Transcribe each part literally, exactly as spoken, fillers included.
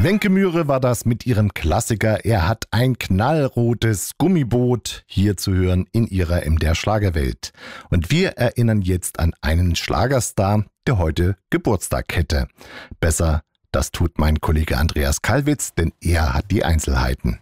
Wenke Mühre war das mit ihrem Klassiker Er hat ein knallrotes Gummiboot, hier zu hören in ihrer M D R Schlagerwelt. Und wir erinnern jetzt an einen Schlagerstar, der heute Geburtstag hätte. Besser, das tut mein Kollege Andreas Kallwitz, denn er hat die Einzelheiten.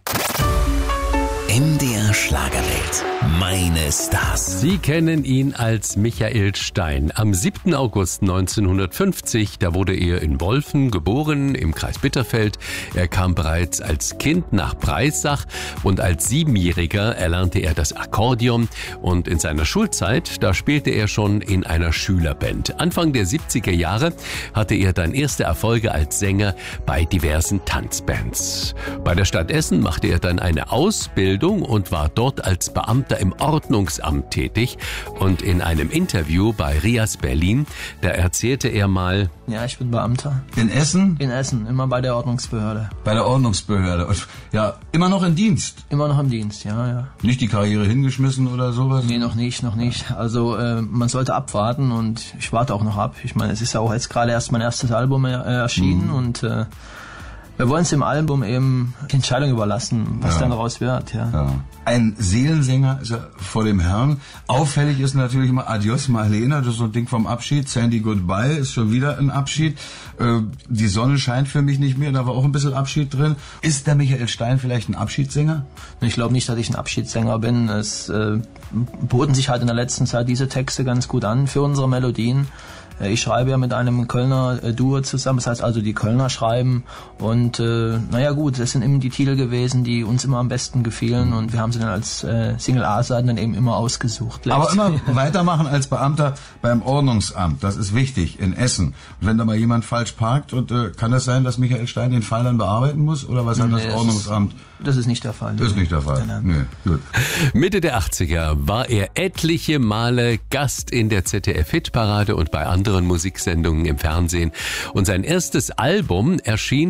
M D R Schlagerwelt. Meine Stars. Sie kennen ihn als Michael Stein. Am siebten August neunzehnhundertfünfzig, da wurde er in Wolfen geboren, im Kreis Bitterfeld. Er kam bereits als Kind nach Breisach und als Siebenjähriger erlernte er das Akkordeon. Und in seiner Schulzeit, da spielte er schon in einer Schülerband. Anfang der siebziger Jahre hatte er dann erste Erfolge als Sänger bei diversen Tanzbands. Bei der Stadt Essen machte er dann eine Ausbildung und war dort als Beamter im Ordnungsamt tätig. Und in einem Interview bei Rias Berlin, da erzählte er mal: Ja, ich bin Beamter. In Essen? In Essen, immer bei der Ordnungsbehörde. Bei der Ordnungsbehörde. Und ja, immer noch in Dienst? Immer noch im Dienst, ja, ja. Nicht die Karriere hingeschmissen oder sowas? Nee, noch nicht, noch nicht. Also äh, man sollte abwarten und ich warte auch noch ab. Ich meine, es ist ja auch jetzt gerade erst mein erstes Album äh, erschienen mhm. und äh, wir wollen es im Album eben die Entscheidung überlassen, was ja. dann daraus wird. Ja. Ja. Ein Seelensänger ist er vor dem Herrn. Auffällig ist natürlich immer Adios Marlene, das ist so ein Ding vom Abschied. Sandy Goodbye ist schon wieder ein Abschied. Äh, die Sonne scheint für mich nicht mehr, da war auch ein bisschen Abschied drin. Ist der Michael Stein vielleicht ein Abschiedssänger? Ich glaube nicht, dass ich ein Abschiedssänger bin. Es äh, boten sich halt in der letzten Zeit diese Texte ganz gut an für unsere Melodien. Ich schreibe ja mit einem Kölner äh, Duo zusammen, das heißt also die Kölner schreiben und äh, naja gut, das sind eben die Titel gewesen, die uns immer am besten gefielen und wir haben sie dann als äh, Single-A-Seiten dann eben immer ausgesucht. Aber immer weitermachen als Beamter beim Ordnungsamt, das ist wichtig in Essen. Und wenn da mal jemand falsch parkt, und äh, kann es sein, dass Michael Stein den Fall dann bearbeiten muss oder was hat nee, das Ordnungsamt? Ist, das ist nicht der Fall. Das ist nicht der Fall. Nee, gut. Mitte der achtziger war er etliche Male Gast in der Z D F-Hitparade und bei anderen Musiksendungen im Fernsehen. Und sein erstes Album erschien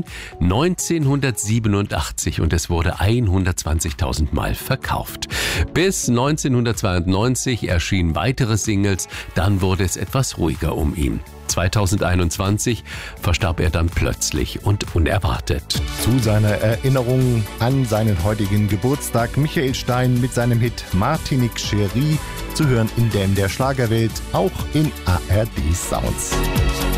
neunzehnhundertsiebenundachtzig und es wurde hundertzwanzigtausend Mal verkauft. Bis neunzehnhundertzweiundneunzig erschienen weitere Singles, dann wurde es etwas ruhiger um ihn. zweitausendeinundzwanzig verstarb er dann plötzlich und unerwartet. Zu seiner Erinnerung an seinen heutigen Geburtstag Michael Stein mit seinem Hit Martinique Chérie, zu hören in der M D R Schlagerwelt, auch in A R D Sounds.